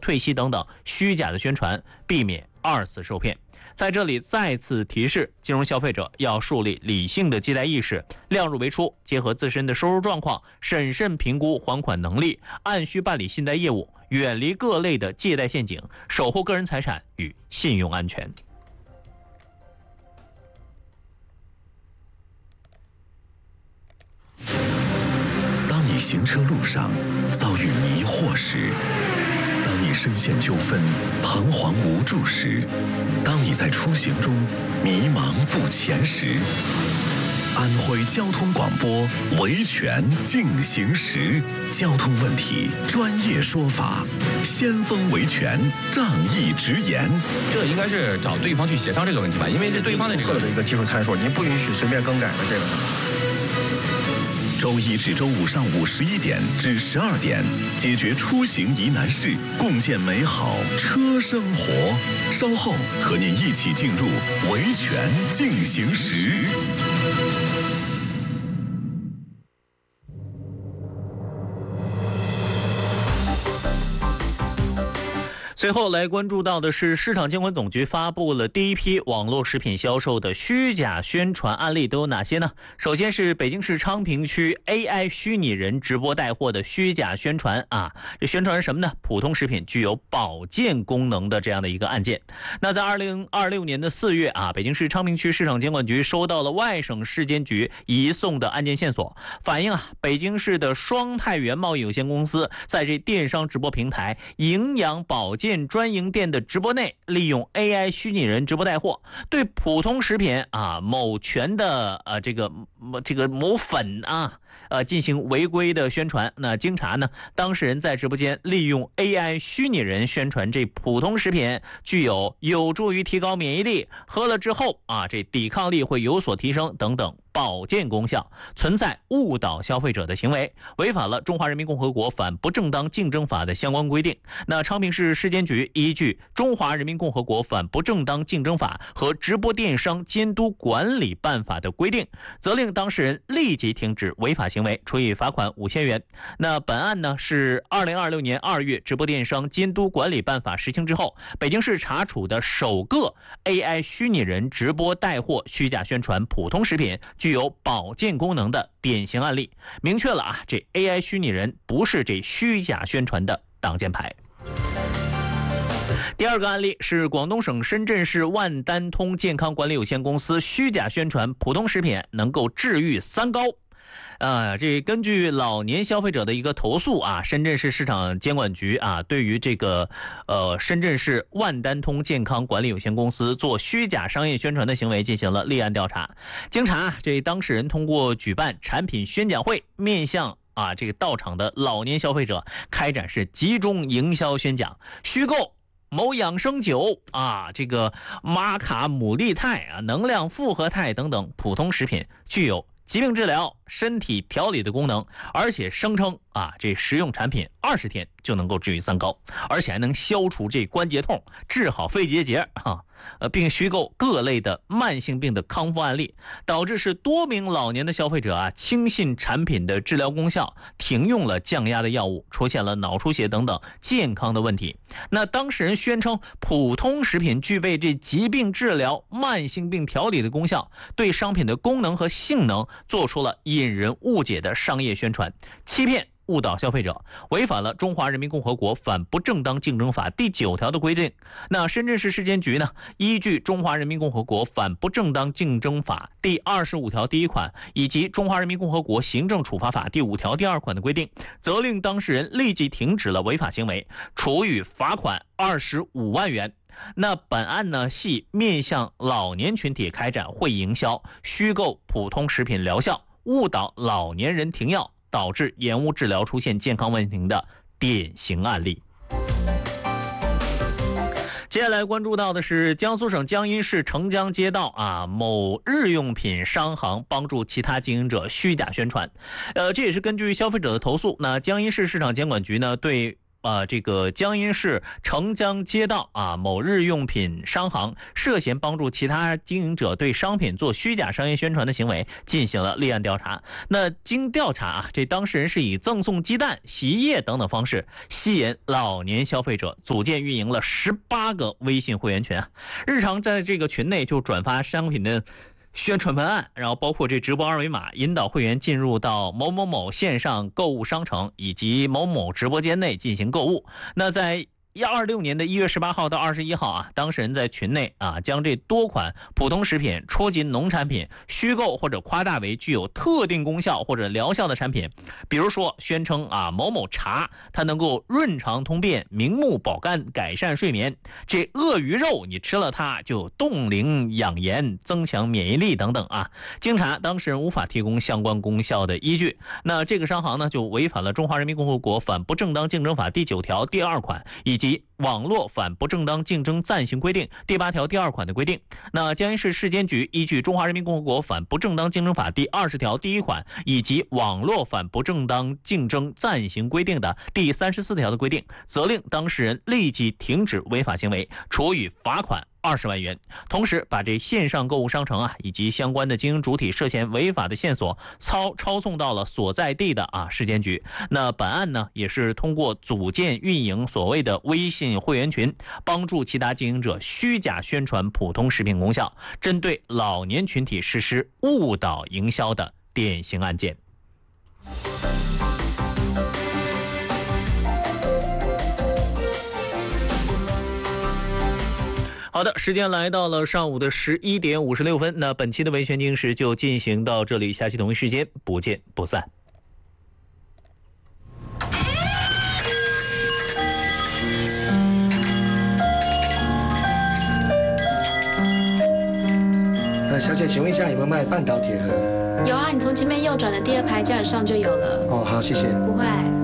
退息等等虚假的宣传，避免二次受骗。在这里再次提示金融消费者要树立理性的借贷意识，量入为出，结合自身的收入状况，审慎评估还款能力，按需办理信贷业务，远离各类的借贷陷阱，守护个人财产与信用安全。 当你行车路上遭遇迷惑时，当你深陷纠纷彷徨无助时，当你在出行中迷茫不前时，安徽交通广播维权进行时，交通问题专业说法，先锋维权仗义直言。 这个应该是找对方去协商这个问题吧，因为是对方的这个一个技术参数，您不允许随便更改的这个。 周一至周五上午11点至12点，解决出行疑难事，共建美好车生活。稍后和您一起进入维权进行时。 最后来关注到的是，市场监管总局发布了第一批网络食品销售的虚假宣传案例都有哪些呢？首先是北京市昌平区 AI 虚拟人直播带货的虚假宣传啊，这宣传是什么呢？普通食品具有保健功能的这样的一个案件。那在2026年的4月啊，北京市昌平区市场监管局收到了外省市监局移送的案件线索，反映啊，北京市的双太原贸易有限公司在这电商直播平台营养保健专营店的直播内，利用 AI 虚拟人直播带货，对普通食品啊某全的这个某粉啊进行违规的宣传。那经查呢，当事人在直播间利用 AI 虚拟人宣传这普通食品具有助于提高免疫力，喝了之后啊这抵抗力会有所提升等等保健功效，存在误导消费者的行为，违反了中华人民共和国反不正当竞争法的相关规定。那昌平市市监局依据中华人民共和国反不正当竞争法和直播电商监督管理办法的规定，责令当事人立即停止违法行为，处以罚款5000元。那本案呢是2026年2月直播电商监督管理办法实行之后，北京市查处的首个 AI 虚拟人直播带货虚假宣传普通食品具有保健功能的典型案例，明确了啊，这 AI 虚拟人不是这虚假宣传的挡箭牌。第二个案例是广东省深圳市万丹通健康管理有限公司虚假宣传普通食品能够治愈3高。这根据老年消费者的一个投诉啊，深圳市市场监管局啊，对于这个深圳市万丹通健康管理有限公司做虚假商业宣传的行为进行了立案调查。经查，这当事人通过举办产品宣讲会，面向这个到场的老年消费者开展是集中营销宣讲，虚构某养生酒这个玛卡姆利肽能量复合肽等等普通食品具有疾病治疗、身体调理的功能，而且声称这食用产品20天就能够治愈3高，而且还能消除这关节痛、治好肺结节并虚构各类的慢性病的康复案例，导致是多名老年的消费者轻信产品的治疗功效，停用了降压的药物，出现了脑出血等等健康的问题。那当事人宣称普通食品具备这疾病治疗、慢性病调理的功效，对商品的功能和性能做出了引人误解的商业宣传，欺骗误导消费者，违反了中华人民共和国反不正当竞争法第9条的规定。那深圳市市监局呢，依据中华人民共和国反不正当竞争法第25条第1款以及中华人民共和国行政处罚法第5条第2款的规定，责令当事人立即停止了违法行为，处以罚款25万元。那本案呢，系面向老年群体开展会营销，虚构普通食品疗效，误导老年人停药，导致延误治疗出现健康问题的典型案例。接下来关注到的是江苏省江阴市澄江街道某日用品商行帮助其他经营者虚假宣传。这也是根据消费者的投诉，那江阴市市场监管局呢对这个江阴市澄江街道某日用品商行涉嫌帮助其他经营者对商品做虚假商业宣传的行为进行了立案调查。那经调查这当事人是以赠送鸡蛋、洗衣液等等方式吸引老年消费者，组建运营了18个微信会员群，日常在这个群内就转发商品的宣传文案，然后包括这直播二维码，引导会员进入到某某某线上购物商城以及某某直播间内进行购物。那在2026年的1月18号到21号当事人在群内将这多款普通食品、初级农产品虚构或者夸大为具有特定功效或者疗效的产品，比如说宣称某某茶它能够润肠通便、明目保肝、改善睡眠，这鳄鱼肉你吃了它就冻龄养颜、增强免疫力等等经查当事人无法提供相关功效的依据，那这个商行呢就违反了中华人民共和国反不正当竞争法第9条第2款以及网络反不正当竞争暂行规定第8条第2款的规定。那江阴市市监局依据中华人民共和国反不正当竞争法第20条第1款以及网络反不正当竞争暂行规定的第34条的规定，责令当事人立即停止违法行为，处以罚款20万元，同时把这线上购物商城以及相关的经营主体涉嫌违法的线索抄送到了所在地的市监局。那本案呢也是通过组建运营所谓的微信会员群，帮助其他经营者虚假宣传普通食品功效，针对老年群体实施误导营销的典型案件。好的，时间来到了上午的11点56分，那本期的维权经时就进行到这里，下期同一时间不见不散。 小姐，请问一下有没有卖半导铁盒？ 有啊，你从前面右转的第2排架子上就有了。 哦，好，谢谢。 不会。